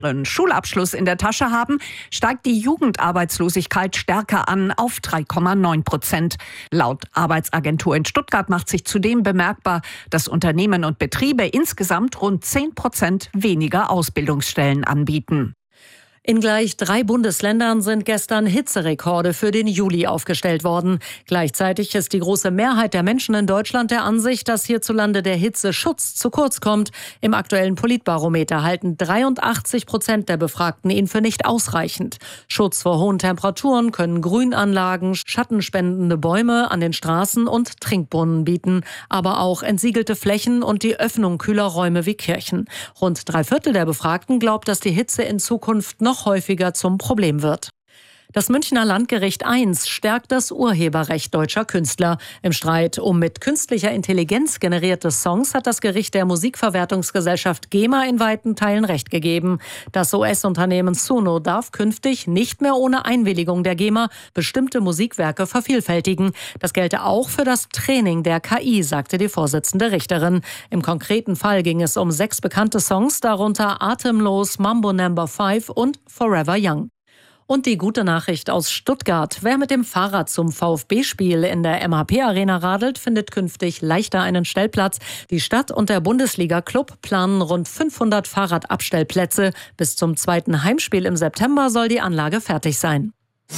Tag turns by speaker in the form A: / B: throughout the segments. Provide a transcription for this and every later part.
A: einen Schulabschluss in der Tasche haben, steigt die Jugendarbeitslosigkeit stärker an auf 3,9%. Laut Arbeitsagentur in Stuttgart macht sich zudem bemerkbar, dass Unternehmen und Betriebe insgesamt rund 10% weniger Ausbildungsstellen anbieten.
B: In gleich 3 Bundesländern sind gestern Hitzerekorde für den Juli aufgestellt worden. Gleichzeitig ist die große Mehrheit der Menschen in Deutschland der Ansicht, dass hierzulande der Hitzeschutz zu kurz kommt. Im aktuellen Politbarometer halten 83% der Befragten ihn für nicht ausreichend. Schutz vor hohen Temperaturen können Grünanlagen, schattenspendende Bäume an den Straßen und Trinkbrunnen bieten, aber auch entsiegelte Flächen und die Öffnung kühler Räume wie Kirchen. Rund 3/4 der Befragten glaubt, dass die Hitze in Zukunft noch häufiger zum Problem wird. Das Münchner Landgericht I stärkt das Urheberrecht deutscher Künstler. Im Streit um mit künstlicher Intelligenz generierte Songs hat das Gericht der Musikverwertungsgesellschaft GEMA in weiten Teilen Recht gegeben. Das US-Unternehmen Suno darf künftig nicht mehr ohne Einwilligung der GEMA bestimmte Musikwerke vervielfältigen. Das gelte auch für das Training der KI, sagte die Vorsitzende Richterin. Im konkreten Fall ging es um 6 bekannte Songs, darunter Atemlos, Mambo No. 5 und Forever Young. Und die gute Nachricht aus Stuttgart. Wer mit dem Fahrrad zum VfB-Spiel in der MHP-Arena radelt, findet künftig leichter einen Stellplatz. Die Stadt und der Bundesliga-Club planen rund 500 Fahrradabstellplätze. Bis zum 2. Heimspiel im September soll die Anlage fertig sein.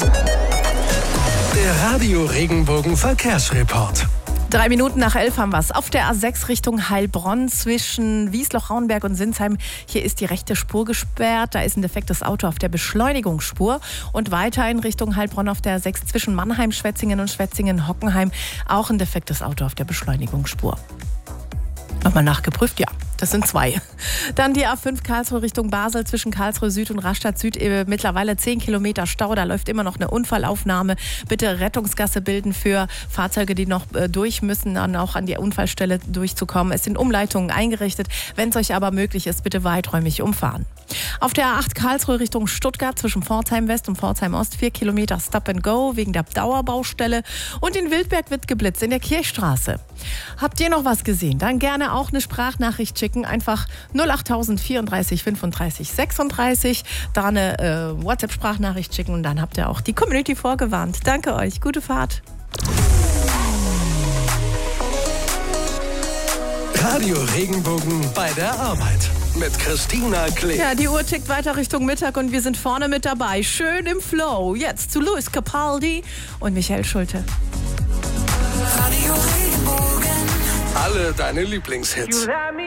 C: Der Radio Regenbogen Verkehrsreport.
D: 3 Minuten nach 11 haben wir es. Auf der A6 Richtung Heilbronn zwischen Wiesloch-Rauenberg und Sinsheim. Hier ist die rechte Spur gesperrt. Da ist ein defektes Auto auf der Beschleunigungsspur. Und weiter in Richtung Heilbronn auf der A6 zwischen Mannheim, Schwetzingen und Schwetzingen-Hockenheim. Auch ein defektes Auto auf der Beschleunigungsspur. Nochmal nachgeprüft, ja. Das sind 2. Dann die A5 Karlsruhe Richtung Basel zwischen Karlsruhe Süd und Rastatt Süd. Mittlerweile 10 Kilometer Stau. Da läuft immer noch eine Unfallaufnahme. Bitte Rettungsgasse bilden für Fahrzeuge, die noch durch müssen, dann auch an die Unfallstelle durchzukommen. Es sind Umleitungen eingerichtet. Wenn es euch aber möglich ist, bitte weiträumig umfahren. Auf der A8 Karlsruhe Richtung Stuttgart zwischen Pforzheim West und Pforzheim Ost 4 Kilometer Stop and Go wegen der Dauerbaustelle. Und in Wildberg wird geblitzt in der Kirchstraße. Habt ihr noch was gesehen? Dann gerne auch eine Sprachnachricht schicken. Einfach 08000 34 35 36. Da eine WhatsApp-Sprachnachricht schicken und dann habt ihr auch die Community vorgewarnt. Danke euch. Gute Fahrt.
C: Radio Regenbogen bei der Arbeit mit Christina Klee.
D: Ja, die Uhr tickt weiter Richtung Mittag und wir sind vorne mit dabei. Schön im Flow. Jetzt zu Luis Capaldi und Michael Schulte.
C: Radio Regenbogen. Alle deine Lieblingshits.